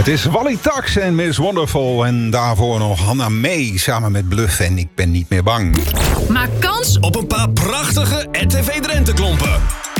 Het is Wally Tax en Miss Wonderful. En daarvoor nog Hanna May samen met Bluff en Ik ben niet meer bang. Maak kans op een paar prachtige RTV Drenthe klompen.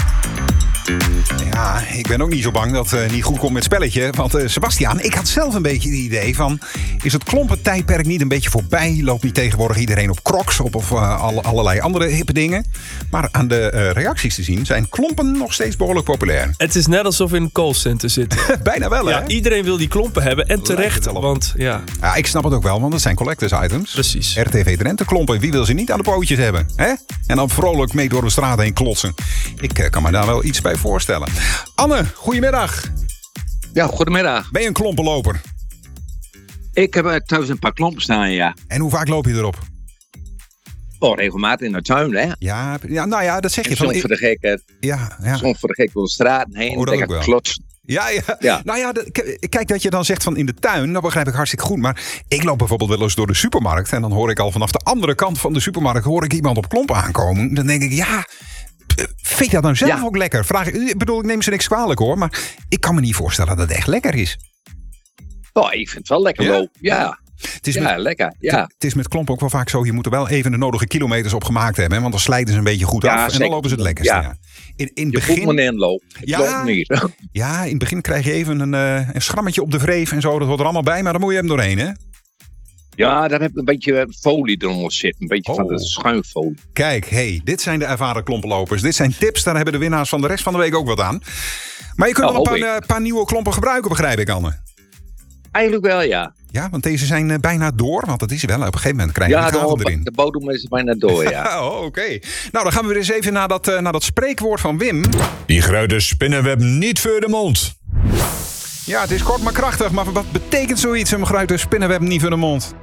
Ja, ik ben ook niet zo bang dat het niet goed komt met spelletje. Want Sebastiaan, ik had zelf een beetje het idee van... is het klompentijdperk niet een beetje voorbij? Loopt niet tegenwoordig iedereen op Crocs of allerlei andere hippe dingen? Maar aan de reacties te zien zijn klompen nog steeds behoorlijk populair. Het is net alsof we in een callcenter zitten. Bijna wel, hè? Ja, iedereen wil die klompen hebben en terecht. Want ja, ik snap het ook wel, want het zijn collectors items. Precies. RTV Drenthe klompen, wie wil ze niet aan de pootjes hebben? Hè? En dan vrolijk mee door de straat heen klotsen. Ik kan me daar wel iets bij voorstellen. Anne, goedemiddag. Ja, goedemiddag. Ben je een klompenloper? Ik heb thuis een paar klompen staan, ja. En hoe vaak loop je erop? Oh, regelmatig in de tuin, hè. Ja, nou ja, dat zeg je. Soms voor de gek, ja. Soms voor de gek door de straat heen. Oh, dat ook wel. Klotsen. Ja. Nou ja, kijk dat je dan zegt van in de tuin, dat begrijp ik hartstikke goed. Maar ik loop bijvoorbeeld wel eens door de supermarkt en dan hoor ik al vanaf de andere kant van de supermarkt hoor ik iemand op klompen aankomen. Dan denk ik, ja, vind je dat nou zelf ook lekker? Ik bedoel, ik neem ze niks kwalijk hoor, maar ik kan me niet voorstellen dat het echt lekker is. Oh, ik vind het wel lekker lopen, ja. Lekker, ja. Het is met klompen ook wel vaak zo, je moet er wel even de nodige kilometers op gemaakt hebben. Hè? Want dan slijten ze een beetje goed af en dan lopen ze het lekkerst. Ja. In begin... Je voelt me inloop. Niet. Ja, in het begin krijg je even een schrammetje op de wreef en zo. Dat hoort er allemaal bij, maar dan moet je hem doorheen, hè? Ja, daar heb ik een beetje folie eronder zitten. Een beetje van de schuimfolie. Kijk, dit zijn de ervaren klompenlopers. Dit zijn tips, daar hebben de winnaars van de rest van de week ook wat aan. Maar je kunt wel een paar nieuwe klompen gebruiken, begrijp ik, Anne. Eigenlijk wel, ja. Ja, want deze zijn bijna door. Want dat is wel, op een gegeven moment krijg je de gaten erin. De bodem is bijna door, ja. Oké. Nou, dan gaan we weer eens even naar dat spreekwoord van Wim. Die gruide spinnenweb niet voor de mond. Ja, het is kort maar krachtig. Maar wat betekent zoiets, een gruide spinnenweb niet voor de mond?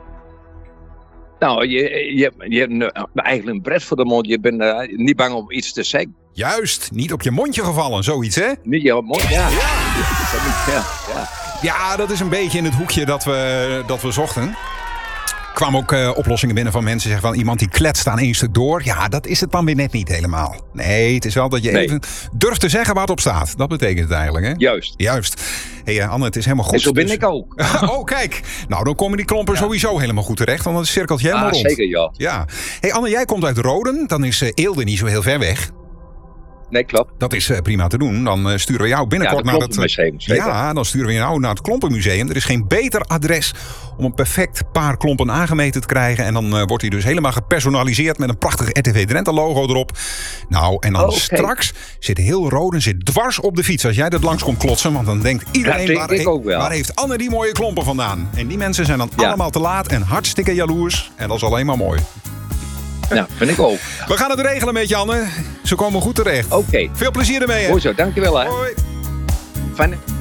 Nou, je hebt eigenlijk een bret voor de mond. Je bent niet bang om iets te zeggen. Juist, niet op je mondje gevallen, zoiets, hè? Niet je mond, ja. Ja, dat is een beetje in het hoekje dat we zochten. Er kwamen ook oplossingen binnen van mensen zeggen van iemand die kletst aan één stuk door. Ja, dat is het dan weer net niet helemaal. Nee, het is wel dat je even durft te zeggen waar het op staat. Dat betekent het eigenlijk, hè? Juist. Hé, Anne, het is helemaal goed. En zo ben ik ook. Oh, kijk. Nou, dan komen die klompen sowieso helemaal goed terecht. Want dan cirkelt je helemaal rond. Zeker, ja. Hé, Anne, jij komt uit Roden. Dan is Eelde niet zo heel ver weg. Nee, klopt. Dat is prima te doen. Dan sturen we jou binnenkort naar het Klompenmuseum. Ja, dan sturen we jou naar het Klompenmuseum. Er is geen beter adres om een perfect paar klompen aangemeten te krijgen. En dan wordt hij dus helemaal gepersonaliseerd met een prachtig RTV Drenthe logo erop. Nou, en dan straks zit heel Roden dwars op de fiets. Als jij dat langs komt klotsen, want dan denkt iedereen waar heeft Anne die mooie klompen vandaan? En die mensen zijn dan allemaal te laat en hartstikke jaloers. En dat is alleen maar mooi. Ja, vind ik ook. We gaan het regelen met je, Anne. Ze komen goed terecht. Oké. Veel plezier ermee, hè? Goed zo, dankjewel, hè. Hoi. Fijn.